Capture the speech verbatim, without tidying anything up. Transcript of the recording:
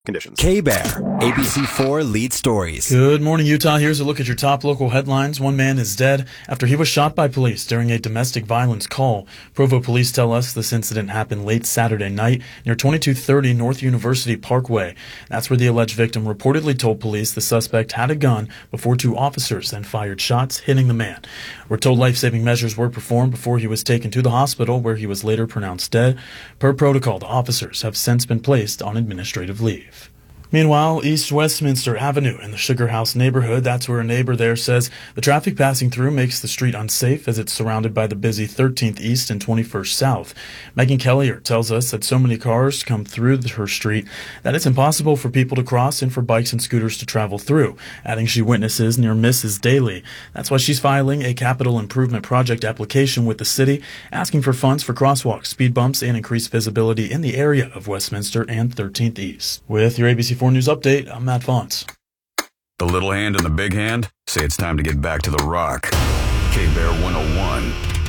Conditions. K-Bear, A B C four lead stories. Good morning, Utah. Here's a look at your top local headlines. One man is dead after he was shot by police during a domestic violence call. Provo police tell us this incident happened late Saturday night near twenty-two thirty North University Parkway. That's where the alleged victim reportedly told police the suspect had a gun before two officers then fired shots, hitting the man. We're told life-saving measures were performed before he was taken to the hospital, where he was later pronounced dead. Per protocol, the officers have since been placed on administrative leave. Meanwhile, East Westminster Avenue in the Sugar House neighborhood, that's where a neighbor there says the traffic passing through makes the street unsafe as it's surrounded by the busy thirteenth East and twenty-first South. Megan Kellier tells us that so many cars come through her street that it's impossible for people to cross and for bikes and scooters to travel through, adding she witnesses near misses daily. That's why she's filing a capital improvement project application with the city, asking for funds for crosswalks, speed bumps, and increased visibility in the area of Westminster and thirteenth East. With your A B C four News Update, I'm Matt Fonts. The little hand and the big hand say it's time to get back to the rock. K-Bear one oh one.